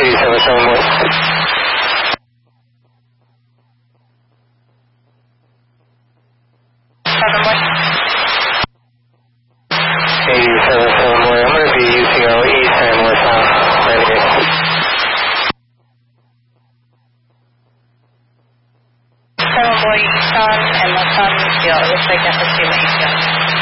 87 West. 87 West. I'm going to be using our East and West landing. Boy, Easton and Weston, yeah, it looks like that's a 2 Easton.